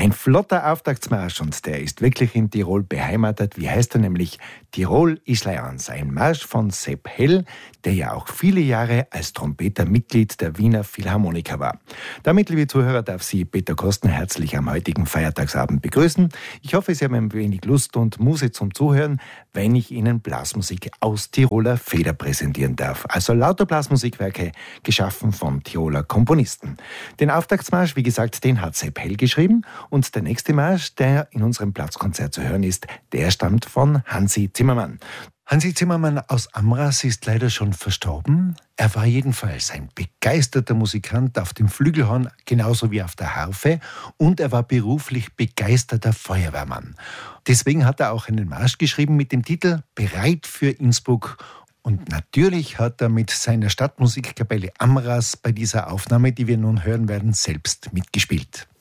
Ein flotter Auftaktsmarsch und der ist wirklich in Tirol beheimatet. Wie heißt er nämlich? Tirol Isleans, ein Marsch von Sepp Hell, der ja auch viele Jahre als Trompeter Mitglied der Wiener Philharmoniker war. Damit, liebe Zuhörer, darf Sie Peter Kostner herzlich am heutigen Feiertagsabend begrüßen. Ich hoffe, Sie haben ein wenig Lust und Muse zum Zuhören, wenn ich Ihnen Blasmusik aus Tiroler Feder präsentieren darf. Also lauter Blasmusikwerke, geschaffen von Tiroler Komponisten. Den Auftaktsmarsch, wie gesagt, den hat Sepp Hell geschrieben. Und der nächste Marsch, der in unserem Platzkonzert zu hören ist, der stammt von Hansi Zimmermann. Hansi Zimmermann aus Amras ist leider schon verstorben. Er war jedenfalls ein begeisterter Musikant auf dem Flügelhorn, genauso wie auf der Harfe. Und er war beruflich begeisterter Feuerwehrmann. Deswegen hat er auch einen Marsch geschrieben mit dem Titel »Bereit für Innsbruck«. Und natürlich hat er mit seiner Stadtmusikkapelle Amras bei dieser Aufnahme, die wir nun hören werden, selbst mitgespielt.